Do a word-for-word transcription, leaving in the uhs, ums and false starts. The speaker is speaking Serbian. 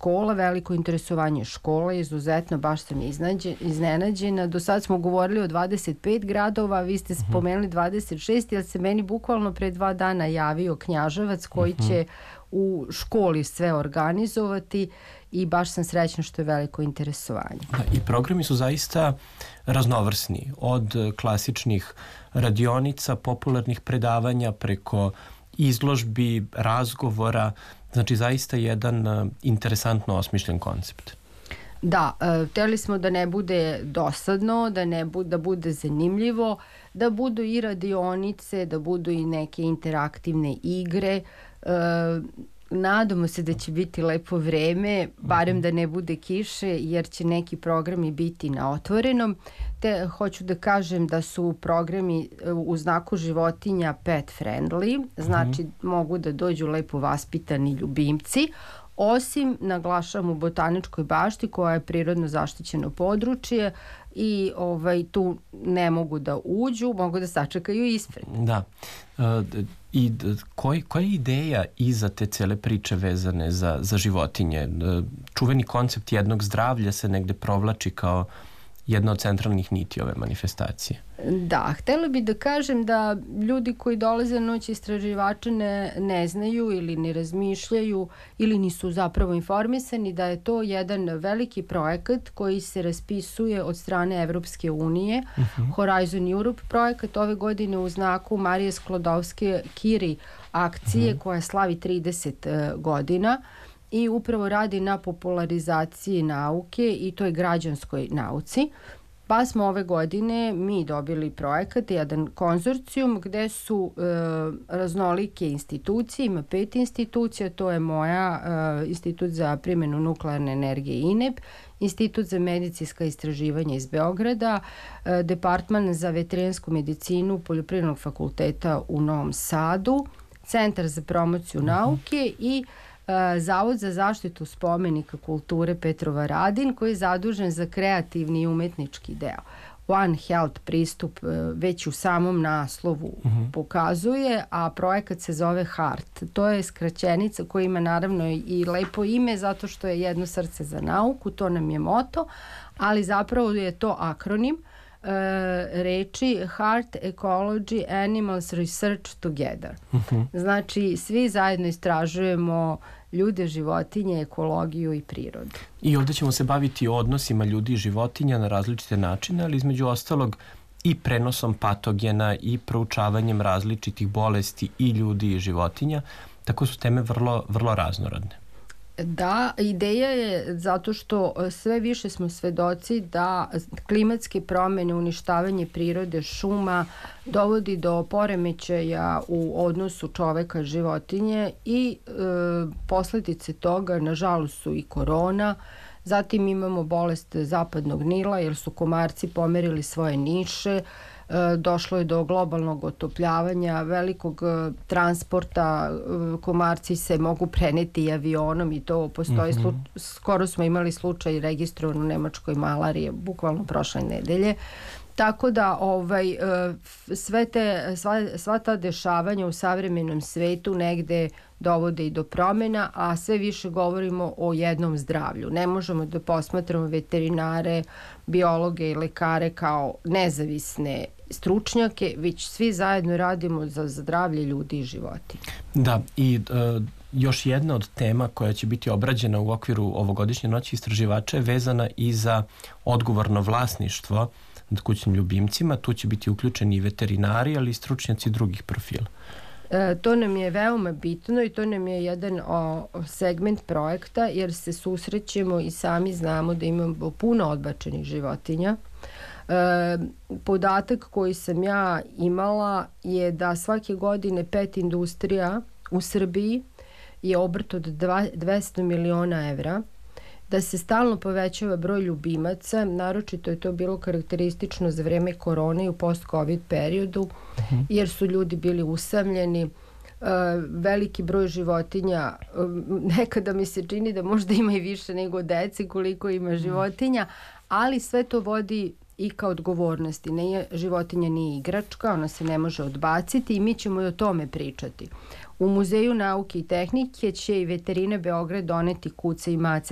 škola, veliko interesovanje škola, izuzetno, baš sam je iznenađena. Do sad smo govorili o dvadeset pet gradova, vi ste spomenuli dvadeset šest, jer se meni bukvalno pre dva dana javio Knjaževac koji će u školi sve organizovati i baš sam srećna što je veliko interesovanje. Da, i programi su zaista raznovrsni, od klasičnih radionica, popularnih predavanja, preko izložbi, razgovora, znači zaista jedan uh, interesantno osmišljen koncept. Da, uh, hteli smo da ne bude dosadno, da, ne bu, da bude zanimljivo, da budu i radionice, da budu i neke interaktivne igre. Uh, nadamo se da će biti lepo vreme, barem da ne bude kiše, jer će neki programi biti na otvorenom. Te hoću da kažem da su programi u znaku životinja pet friendly, znači mm-hmm. mogu da dođu lepo vaspitani ljubimci, osim, naglašavam, u Botaničkoj bašti koja je prirodno zaštićeno područje i ovaj, tu ne mogu da uđu, mogu da sačekaju ispred. Da. Uh, I koj, koja je ideja iza te cele priče vezane za, za životinje? Uh, čuveni koncept jednog zdravlja se negde provlači kao jedna od centralnih niti ove manifestacije. Da, htela bih da kažem da ljudi koji dolaze na noć istraživača ne, ne znaju ili ne razmišljaju ili nisu zapravo informisani da je to jedan veliki projekat koji se raspisuje od strane Evropske unije, uh-huh. Horizon Europe projekat ove godine u znaku Marije Sklodovske-Curie akcije uh-huh. koja slavi trideset uh, godina. I upravo radi na popularizaciji nauke i toj građanskoj nauci. Pa smo ove godine mi dobili projekat, jedan konzorcijum gde su e, raznolike institucije, ima pet institucija, to je moja e, Institut za primjenu nuklearne energije I N E P, Institut za medicinska istraživanja iz Beograda, e, Departman za veterinarsku medicinu Poljoprivrednog fakulteta u Novom Sadu, Centar za promociju uh-huh. nauke i Zavod za zaštitu spomenika kulture Petrovaradin koji je zadužen za kreativni i umetnički deo. One Health pristup već u samom naslovu uh-huh. pokazuje, a projekat se zove HEART. To je skraćenica koja ima naravno i lepo ime zato što je jedno srce za nauku, to nam je moto, ali zapravo je to akronim Uh, reči Heart, Ecology, Animals Research Together. Uh-huh. Znači, svi zajedno istražujemo ljude, životinje, ekologiju i prirodu. I ovdje ćemo se baviti odnosima ljudi i životinja na različite načine, ali između ostalog i prenosom patogena i proučavanjem različitih bolesti i ljudi i životinja. Tako su teme vrlo, vrlo raznorodne. Da, ideja je zato što sve više smo svedoci da klimatske promjene, uništavanje prirode, šuma dovodi do poremećaja u odnosu čoveka i životinje i e, posljedice toga nažalost su i korona, zatim imamo bolest zapadnog Nila jer su komarci pomerili svoje niše, došlo je do globalnog otopljavanja, velikog transporta, komarci se mogu preneti avionom i to postoji, mm-hmm. slu, skoro smo imali slučaj registrovan u Nemačkoj malarije, bukvalno prošle nedelje. Tako da ovaj, sve te, sva, sva ta dešavanja u savremenom svetu negde dovode i do promjena, a sve više govorimo o jednom zdravlju. Ne možemo da posmatramo veterinare, biologe i lekare kao nezavisne stručnjake, već svi zajedno radimo za zdravlje ljudi i životinja. Da, i uh, još jedna od tema koja će biti obrađena u okviru ovogodišnje noći istraživača je vezana i za odgovorno vlasništvo nad kućnim ljubimcima. Tu će biti uključeni i veterinari, ali i stručnjaci drugih profila. E, to nam je veoma bitno i to nam je jedan o, segment projekta jer se susrećemo i sami znamo da imamo puno odbačenih životinja. E, podatak koji sam ja imala je da svake godine pet industrija u Srbiji je obrt od dvesta miliona evra, da se stalno povećava broj ljubimaca, naročito je to bilo karakteristično za vreme korone i u post-covid periodu, uh-huh. jer su ljudi bili usamljeni, uh, veliki broj životinja, uh, nekada mi se čini da možda ima i više nego dece koliko ima životinja, ali sve to vodi i ka odgovornosti. Ne, životinja nije igračka, ona se ne može odbaciti i mi ćemo i o tome pričati. U Muzeju nauke i tehnike će i Veterina Beograd doneti kuce i mace